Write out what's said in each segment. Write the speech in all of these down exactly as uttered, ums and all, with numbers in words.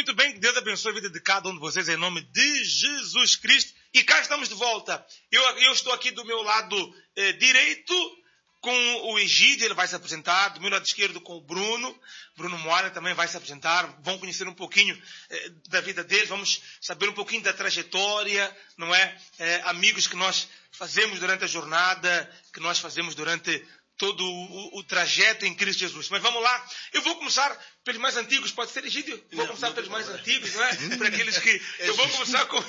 muito bem, que Deus abençoe a vida de cada um de vocês em nome de Jesus Cristo. E cá estamos de volta. Eu, eu estou aqui do meu lado eh, direito com o Egídio, ele vai se apresentar. Do meu lado esquerdo com o Bruno. Bruno Moara também vai se apresentar. Vão conhecer um pouquinho eh, da vida deles. Vamos saber um pouquinho da trajetória, não é? Eh, amigos que nós fazemos durante a jornada, que nós fazemos durante todo o, o trajeto em Cristo Jesus. Mas vamos lá. Eu vou começar pelos mais antigos. Pode ser, Egídio? Vou não, começar não, pelos mais não. antigos, não é? Para aqueles que... Eu vou começar com...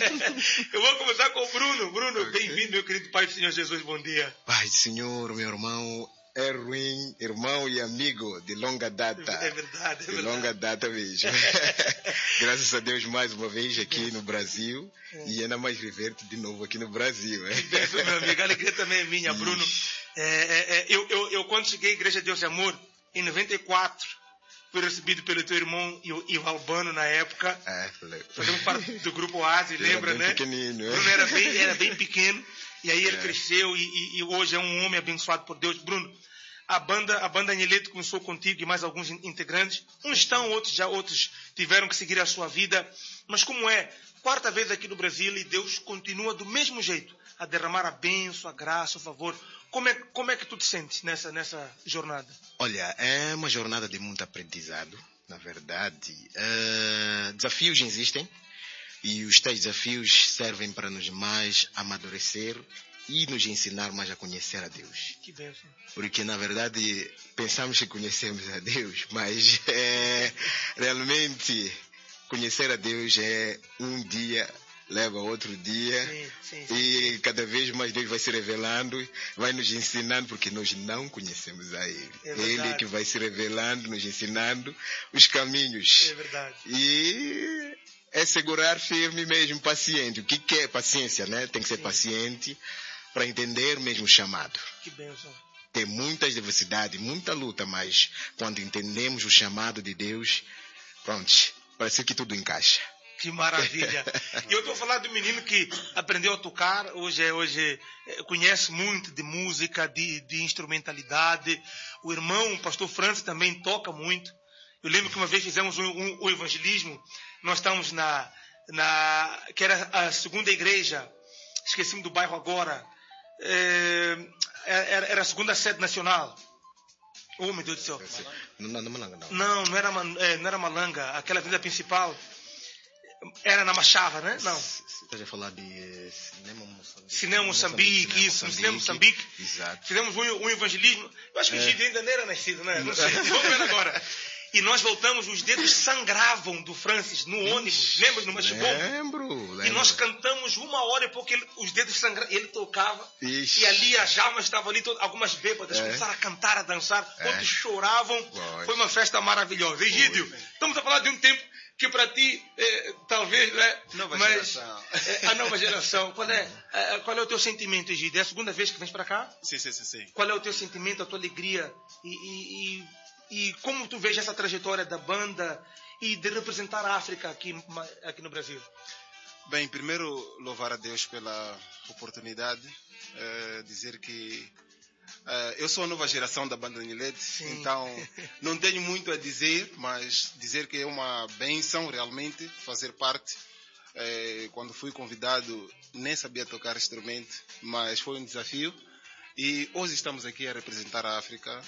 Eu vou começar com o Bruno. Bruno, bem-vindo, meu querido Pai do Senhor Jesus. Bom dia. Pai do Senhor, meu irmão Erwin, irmão e amigo de longa data. É verdade, é de verdade. longa data mesmo. Graças a Deus, mais uma vez aqui no Brasil. É. E ainda mais viver-te de novo aqui no Brasil. É? Isso, meu amigo. A alegria também é minha, Bruno. É, é, é, eu, eu, eu, quando cheguei à Igreja de Deus de Amor, em noventa e quatro, fui recebido pelo teu irmão e o, e o Albano na época. É, fazemos parte do grupo Oasis, lembra, né? Pequenino, é? Bruno era bem, era bem pequeno, e aí ele é. cresceu e, e, e hoje é um homem abençoado por Deus. Bruno, a banda, a banda Anheleto começou contigo e mais alguns integrantes. Uns estão, outros já outros tiveram que seguir a sua vida. Mas como é? Quarta vez aqui no Brasil e Deus continua do mesmo jeito a derramar a bênção, a graça, o favor. Como é, como é que tu te sentes nessa, nessa jornada? Olha, é uma jornada de muito aprendizado, na verdade. Uh, desafios existem e os tais desafios servem para nos mais amadurecer e nos ensinar mais a conhecer a Deus. Que bênção. Porque, na verdade, pensamos que conhecemos a Deus, mas é, realmente conhecer a Deus é um dia... leva outro dia, sim, sim, sim, e sim. cada vez mais Deus vai se revelando, vai nos ensinando, porque nós não conhecemos a Ele. É Ele que vai se revelando, nos ensinando os caminhos. É verdade. E é segurar firme mesmo, paciente. O que, que é paciência, né? Tem que ser sim. paciente para entender mesmo o chamado. Que bênção. Tem muitas diversidades, muita luta, mas quando entendemos o chamado de Deus, pronto, parece que tudo encaixa. Que maravilha. E eu estou falando de um menino que aprendeu a tocar, hoje, hoje conhece muito de música, de, de instrumentalidade. O irmão, o pastor Francis, também toca muito. Eu lembro que uma vez fizemos um, um, um evangelismo, nós estávamos na, na, que era a segunda igreja, esqueci-me do bairro agora, é, era, era a segunda sede nacional. Oh, meu Deus do céu. Não, não, não, não. Não, não era, não era Malanga, aquela avenida principal. Era na Machava, né? Não. Você já falar de uh, Cinema Moçambique. Cinema Moçambique, isso, no Cinema Moçambique. Exato. Fizemos um, um evangelismo. Eu acho que o Egídio é. ainda não era nascido, né? Não sei. Vamos ver agora. E nós voltamos, os dedos sangravam do Francis no ônibus. Lembra no Machibom? Lembro, lembro. E nós cantamos uma hora e pouco, ele, os dedos sangravam. Ele tocava. Ixi. E ali as almas estavam ali, algumas bêbadas, é. começaram a cantar, a dançar. É. Outros choravam. Pois. Foi uma festa maravilhosa. Egídio, estamos a falar de um tempo que para ti, eh, talvez, né? Nova mas geração. Eh, a nova geração. Qual é, eh, qual é o teu sentimento, Egídio? É a segunda vez que vens para cá? Sim, sim, sim, sim. Qual é o teu sentimento, a tua alegria? E, e, e, e como tu vês essa trajetória da banda e de representar a África aqui, aqui no Brasil? Bem, primeiro, louvar a Deus pela oportunidade. Eh, dizer que Uh, eu sou a nova geração da banda Anheleto, então não tenho muito a dizer, mas dizer que é uma bênção realmente fazer parte. Uh, quando fui convidado, nem sabia tocar instrumento, mas foi um desafio. E hoje estamos aqui a representar a África,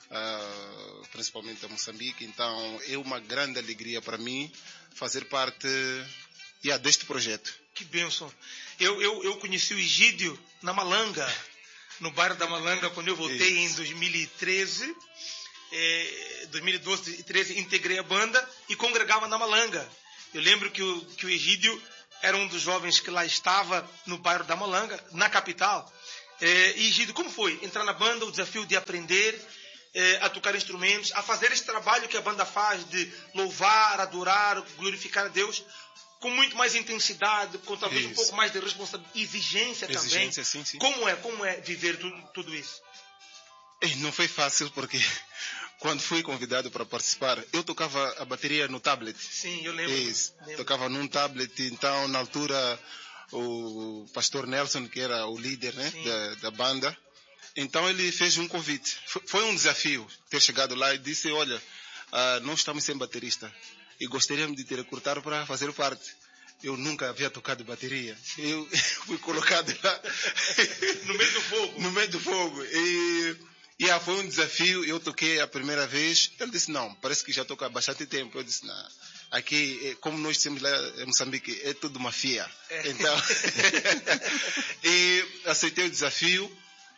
uh, principalmente a Moçambique, então é uma grande alegria para mim fazer parte yeah, deste projeto. Que bênção! Eu, eu, eu conheci o Egídio na Malanga. No bairro da Malanga, quando eu voltei Isso. em dois mil e treze, eh, dois mil e doze, dois mil e treze, integrei a banda e congregava na Malanga. Eu lembro que o, que o Egídio era um dos jovens que lá estava no bairro da Malanga, na capital. Eh, e Egídio, como foi entrar na banda, o desafio de aprender eh, a tocar instrumentos, a fazer esse trabalho que a banda faz de louvar, adorar, glorificar a Deus, com muito mais intensidade, com talvez isso. um pouco mais de responsabilidade, exigência, exigência também. Sim, sim. Como é, como é viver tudo, tudo isso? Não foi fácil, porque quando fui convidado para participar, eu tocava a bateria no tablet. Sim, eu lembro. Isso, lembro. Tocava num tablet, então na altura o pastor Nelson, que era o líder, né, da, da banda, então ele fez um convite. Foi, foi um desafio ter chegado lá e disse, olha, uh, nós estamos sem baterista. e gostaríamos de te recrutar para fazer parte. Eu nunca havia tocado bateria. Eu fui colocado lá no meio do fogo. No meio do fogo. E, e ah, foi um desafio. Eu toquei a primeira vez. Ele disse, não, parece que já toca há bastante tempo. Eu disse, não. Aqui, como nós temos lá em Moçambique, é tudo mafia. É. Então, e aceitei o desafio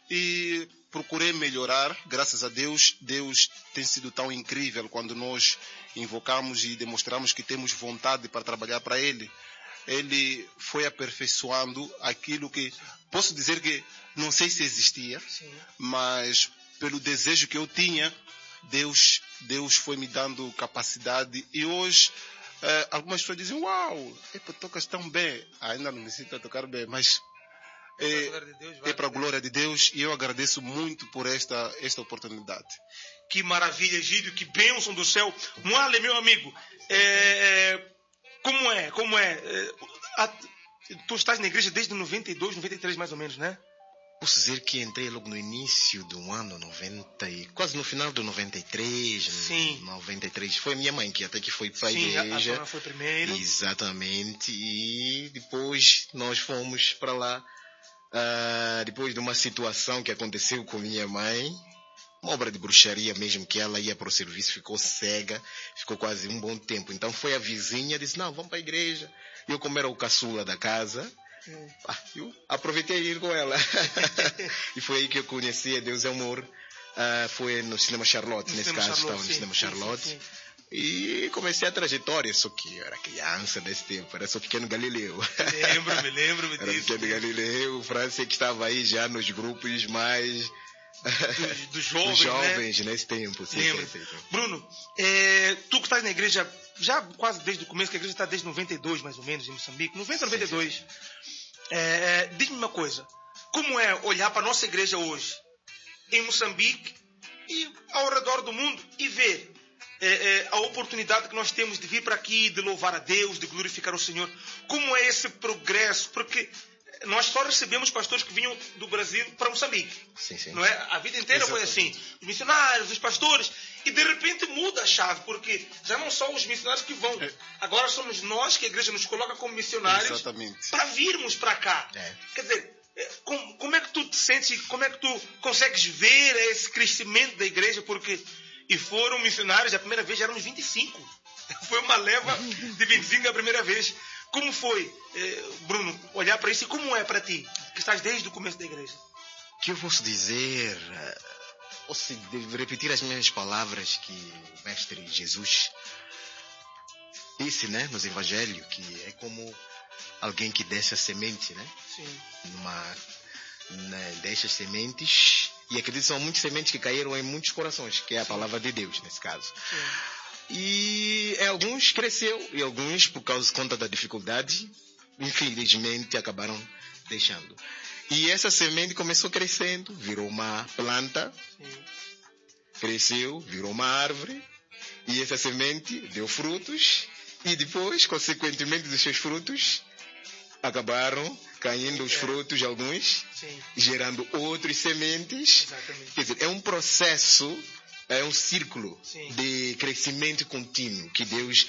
e procurei melhorar. Graças a Deus, Deus tem sido tão incrível quando nós invocamos e demonstramos que temos vontade para trabalhar para Ele. Ele foi aperfeiçoando aquilo que, posso dizer que não sei se existia, sim, mas pelo desejo que eu tinha, Deus, Deus foi me dando capacidade. E hoje, eh, algumas pessoas dizem, uau, epa, tocas tão bem. Ah, ainda não me sinto a tocar bem, mas é, é para a glória de Deus, e eu agradeço muito por esta, esta oportunidade. Que maravilha, Egídio, que bênção do céu. Moale, meu amigo, é, como é, como é? é a, tu estás na igreja desde noventa e dois, noventa e três mais ou menos, né? Posso dizer que entrei logo no início do ano noventa, e, quase no final do noventa e três. Sim. noventa e três. Foi minha mãe que até que foi para a Sim, igreja. Sim, a foi primeiro. Exatamente. E depois nós fomos para lá. Uh, depois de uma situação que aconteceu com minha mãe, uma obra de bruxaria mesmo, que ela ia para o serviço, ficou cega, ficou quase um bom tempo. Então foi a vizinha, disse, não, vamos para a igreja. Eu, como era o caçula da casa, hum. ah, eu aproveitei de ir com ela. E foi aí que eu conheci a Deus é Amor. Uh, foi no Cinema Charlotte, no nesse cinema caso, Charlotte, estava no sim, Cinema sim, Charlotte. sim, sim. E comecei a trajetória, só que eu era criança nesse tempo, era só pequeno Galileu. Lembro-me, lembro-me era disso. Era pequeno Galileu, França que estava aí já nos grupos mais... Dos, dos jovens, dos jovens, né? Nesse tempo. Sim, lembro. sim, sim, sim. Bruno, é, tu que estás na igreja, já quase desde o começo, que a igreja está desde noventa e dois, mais ou menos, em Moçambique, noventa, noventa e dois. Sim, sim. É, diz-me uma coisa, como é olhar para a nossa igreja hoje, em Moçambique e ao redor do mundo, e ver É, é, a oportunidade que nós temos de vir para aqui, de louvar a Deus, de glorificar o Senhor? Como é esse progresso? Porque nós só recebemos pastores que vinham do Brasil para Moçambique. Sim, sim. Não é? A vida inteira Exatamente. Foi assim. Os missionários, os pastores. E de repente muda a chave, porque já não são os missionários que vão. É. Agora somos nós que a igreja nos coloca como missionários Exatamente. Para virmos para cá. É. Quer dizer, como, como é que tu te sentes, como é que tu consegues ver esse crescimento da igreja? Porque... E foram missionários, a primeira vez já éramos vinte e cinco. Foi uma leva de vinte e cinco a primeira vez. Como foi, eh, Bruno, olhar para isso? E como é para ti, que estás desde o começo da igreja? O que eu posso dizer? Ou se devo repetir as minhas palavras que o Mestre Jesus disse, né, nos Evangelhos, que é como alguém que deixa semente, né? Sim. Numa, né, deixa sementes... E acredito que são muitas sementes que caíram em muitos corações, que é a Sim. palavra de Deus, nesse caso. Sim. E em alguns cresceu, e alguns, por causa de conta da dificuldade, infelizmente acabaram deixando. E essa semente começou crescendo, virou uma planta, Sim. cresceu, virou uma árvore, e essa semente deu frutos, e depois, consequentemente dos seus frutos, acabaram caindo os frutos, alguns, Sim. gerando outras sementes. Exatamente. Quer dizer, é um processo, é um círculo Sim. de crescimento contínuo que Deus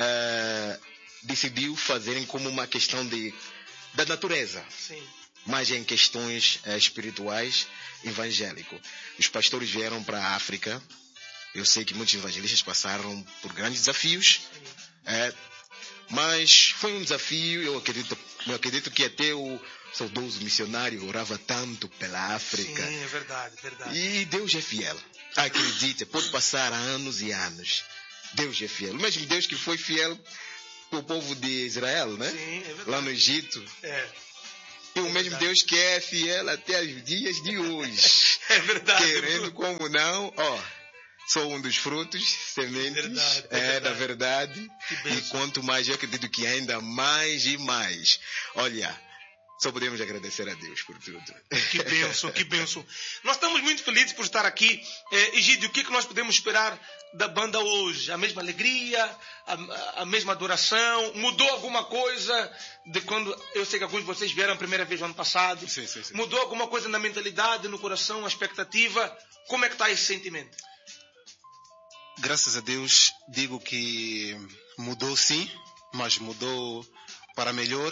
uh, decidiu fazer como uma questão de, da natureza. Sim. Mas em questões uh, espirituais, evangélico. Os pastores vieram para a África. Eu sei que muitos evangelistas passaram por grandes desafios. Uh, Mas foi um desafio, eu acredito, eu acredito que até o saudoso missionário orava tanto pela África. Sim, é verdade, verdade. E Deus é fiel. Acredite, pode passar anos e anos. Deus é fiel. O mesmo Deus que foi fiel para o povo de Israel, né? Sim, é verdade. Lá no Egito. É. E o é mesmo verdade. Deus que é fiel até os dias de hoje. É verdade. Querendo como não, ó. Sou um dos frutos, sementes, verdade, é é, verdade. da verdade. E quanto mais, eu acredito que ainda mais e mais. Olha, só podemos agradecer a Deus por tudo. Que bênção, que bênção. Nós estamos muito felizes por estar aqui. É, Egídio, o que, é que nós podemos esperar da banda hoje? A mesma alegria? A, a mesma adoração? Mudou alguma coisa de quando... Eu sei que alguns de vocês vieram a primeira vez no ano passado. Sim, sim, sim. Mudou alguma coisa na mentalidade, no coração, a expectativa? Como é que está esse sentimento? Graças a Deus, digo que mudou sim, mas mudou para melhor.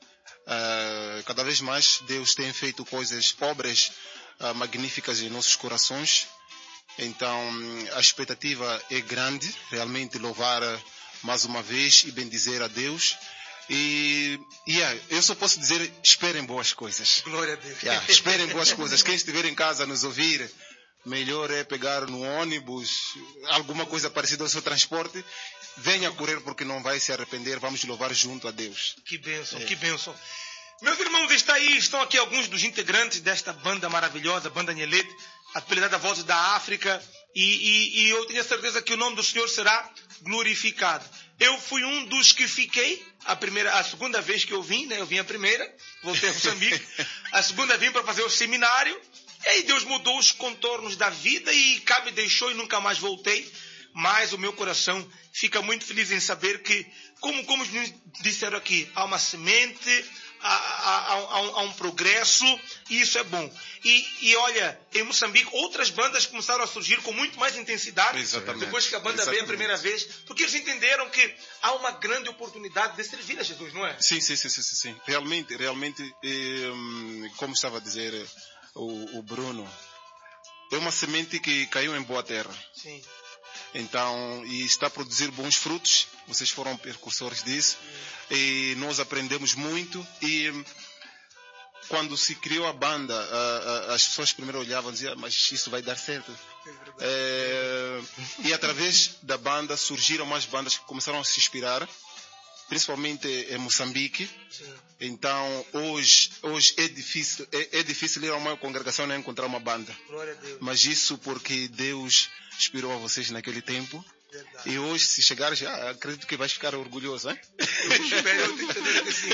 Uh, cada vez mais Deus tem feito coisas, obras uh, magníficas em nossos corações. Então a expectativa é grande, realmente louvar mais uma vez e bendizer a Deus. E yeah, eu só posso dizer, esperem boas coisas. Glória a Deus. Yeah, esperem boas coisas. Quem estiver em casa a nos ouvir, melhor é pegar no ônibus, alguma coisa parecida ao seu transporte. Venha correr porque não vai se arrepender. Vamos louvar junto a Deus. Que bênção, É. que bênção. Meus irmãos, está aí, estão aqui alguns dos integrantes desta banda maravilhosa, Banda Nhelete, apelidada Vozes da África, e, e, e eu tenho a certeza que o nome do Senhor será glorificado. Eu fui um dos que fiquei, a, primeira, a segunda vez que eu vim, né? Eu vim a primeira, voltei a Moçambique, a segunda vim para fazer o seminário, e aí Deus mudou os contornos da vida e cá me deixou e nunca mais voltei. Mas o meu coração fica muito feliz em saber que, como, como nos disseram aqui, há uma semente, há, há, há, um, há um progresso, e isso é bom. E, e olha, em Moçambique, outras bandas começaram a surgir com muito mais intensidade. Exatamente. Depois que a banda Exatamente. veio a primeira vez, porque eles entenderam que há uma grande oportunidade de servir a Jesus, não é? Sim, sim, sim, sim, sim, sim. Realmente, realmente, eh, como estava a dizer o, o Bruno, é uma semente que caiu em boa terra. Sim. Então, e está a produzir bons frutos. Vocês foram precursores disso. E nós aprendemos muito. E quando se criou a banda, a, a, as pessoas primeiro olhavam e diziam, mas isso vai dar certo. É verdade. É, e através da banda surgiram mais bandas que começaram a se inspirar, principalmente em Moçambique. Sim. Então, hoje, hoje é difícil, é, é difícil ir a uma congregação e não encontrar uma banda. Glória a Deus. Mas isso porque Deus inspirou a vocês naquele tempo. Verdade. E hoje, se chegar já, acredito que vais ficar orgulhoso, hein? Eu espero, eu acredito que sim.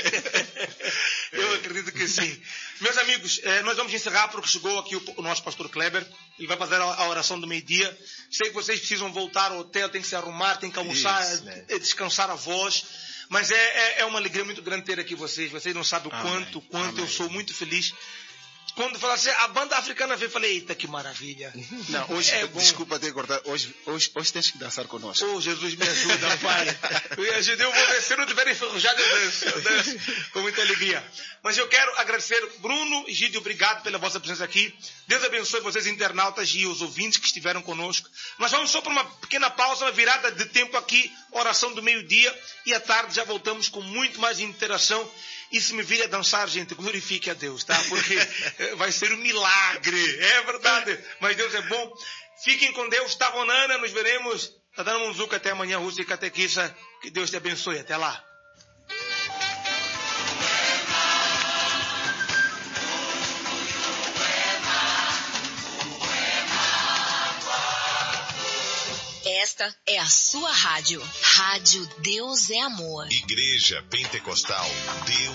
Eu acredito que sim. Meus amigos, eh, nós vamos encerrar porque chegou aqui o, o nosso pastor Kleber. Ele vai fazer a, a oração do meio-dia. Sei que vocês precisam voltar ao hotel, tem que se arrumar, tem que almoçar, Isso, né? eh, descansar a voz. Mas é, é, é uma alegria muito grande ter aqui vocês. Vocês não sabem o Amém. quanto, quanto eu Amém. sou muito feliz. Quando fala assim, a banda africana veio, eu falei, eita, que maravilha. Não, hoje, É bom. desculpa ter cortado, hoje, hoje, hoje tens que dançar conosco. Oh, Jesus, me ajuda, Pai. Me ajuda, eu vou ver. Se eu não estiver enferrujado, eu danço, eu danço com muita alegria. Mas eu quero agradecer, Bruno e Gide, obrigado pela vossa presença aqui. Deus abençoe vocês, internautas e os ouvintes que estiveram conosco. Nós vamos só para uma pequena pausa, uma virada de tempo aqui, oração do meio-dia, e à tarde já voltamos com muito mais interação. E se me vir a dançar, gente, glorifique a Deus, tá? Porque vai ser um milagre, é verdade. Mas Deus é bom. Fiquem com Deus, tá, Ronana? Nos veremos. Tá dando um zuca até amanhã, Rússia e Catequista. Que Deus te abençoe. Até lá. Esta é a sua rádio. Rádio Deus é Amor. Igreja Pentecostal Deus